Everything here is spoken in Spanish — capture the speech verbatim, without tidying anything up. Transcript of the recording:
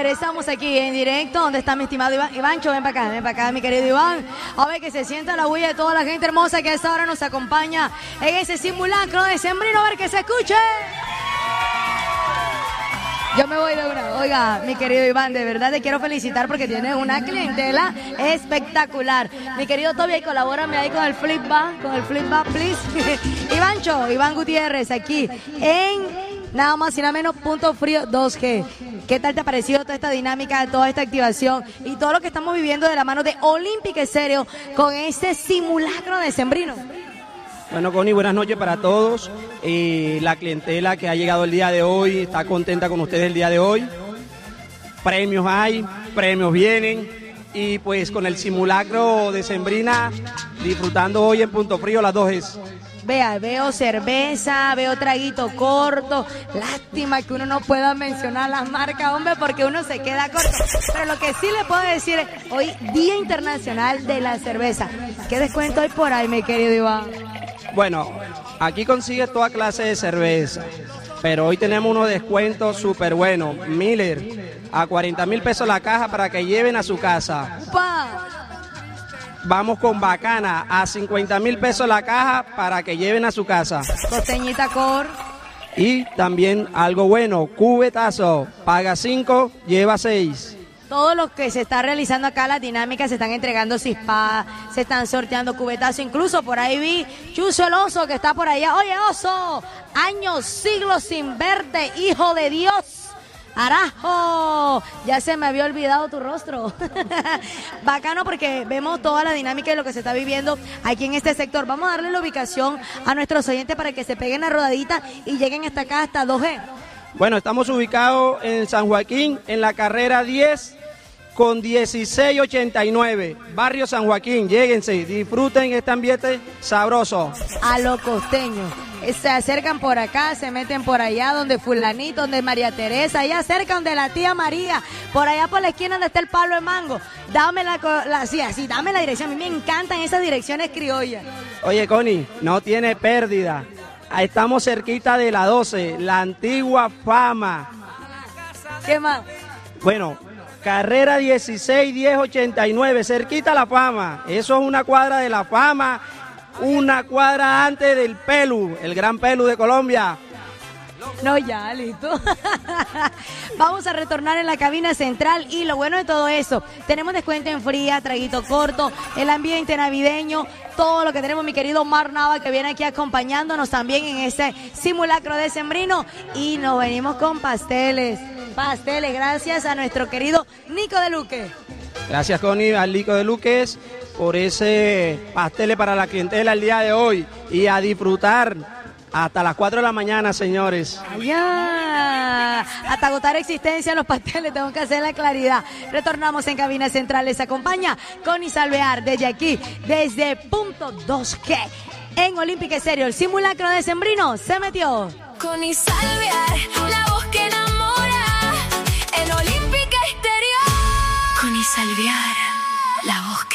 ver, estamos aquí en directo. ¿Dónde está mi estimado Iván? Ivancho, ven para acá, ven para acá, mi querido Iván. A ver, que se sienta la huella de toda la gente hermosa que a esta hora nos acompaña en ese simulacro decembrino. A ver, que se escuche. Yo me voy de una. Oiga, mi querido Iván, de verdad te quiero felicitar porque tienes una clientela espectacular. Mi querido Toby, colabórame ahí con el flip back, con el flip back, please. Ivancho, Iván Gutiérrez, aquí en nada más y nada menos Punto Frío dos G. ¿Qué tal te ha parecido toda esta dinámica, toda esta activación y todo lo que estamos viviendo de la mano de Olímpica Estéreo con este simulacro decembrino? Bueno, Connie, buenas noches para todos. Eh, la clientela que ha llegado el día de hoy está contenta con ustedes el día de hoy. Premios hay, premios vienen y pues con el simulacro decembrina disfrutando hoy en Punto Frío las dos es. Vea, veo cerveza, veo traguito corto. Lástima que uno no pueda mencionar las marcas, hombre, porque uno se queda corto. Pero lo que sí le puedo decir es, hoy Día Internacional de la Cerveza. ¿Qué descuento hay por ahí, mi querido Iván? Bueno, aquí consigues toda clase de cerveza, pero hoy tenemos unos descuentos súper buenos. Miller, a cuarenta mil pesos la caja para que lleven a su casa. ¡Upa! Vamos con Bacana, a cincuenta mil pesos la caja para que lleven a su casa. Costeñita Cor. Y también algo bueno, cubetazo, paga cinco, lleva seis. Todo lo que se está realizando acá, las dinámicas, se están entregando cispadas, se están sorteando cubetazos. Incluso por ahí vi Chuzo el Oso que está por allá. Oye, Oso, años, siglos sin verte, hijo de Dios. Arajo, ya se me había olvidado tu rostro. Bacano porque vemos toda la dinámica de lo que se está viviendo aquí en este sector. Vamos a darle la ubicación a nuestros oyentes para que se peguen la rodadita y lleguen hasta acá, hasta dos G. Bueno, estamos ubicados en San Joaquín, en la carrera diez con dieciséis ochenta y nueve, barrio San Joaquín. Lléguense, disfruten este ambiente sabroso. A lo costeño. Se acercan por acá, se meten por allá donde fulanito, donde María Teresa, allá cerca donde la tía María, por allá por la esquina donde está el palo de mango. Dame la, la sí, así, dame la dirección. A mí me encantan esas direcciones criollas. Oye, Connie, no tiene pérdida. Estamos cerquita de la doce, la antigua Fama. ¿Qué más? Bueno, carrera dieciséis diez ochenta y nueve, cerquita la Fama. Eso es una cuadra de la Fama, una cuadra antes del Pelu, el gran Pelu de Colombia. No, ya, listo. Vamos a retornar en la cabina central y lo bueno de todo eso, tenemos descuento en fría, traguito corto, el ambiente navideño, todo lo que tenemos, mi querido Mar Nava, que viene aquí acompañándonos también en este simulacro decembrino, y nos venimos con pasteles, pasteles, gracias a nuestro querido Nico de Luque. Gracias, Connie, al Nico de Luques por ese pastel para la clientela el día de hoy y a disfrutar hasta las cuatro de la mañana, señores. Allá, hasta agotar existencia en los pasteles, tengo que hacer la claridad. Retornamos en cabina central, les acompaña Connie Salvear desde aquí, desde Punto dos G, en Olímpica Estéreo. El simulacro decembrino se metió. Connie Salvear, la voz que enamora, en Olímpica Estéreo. Connie Salvear, la voz que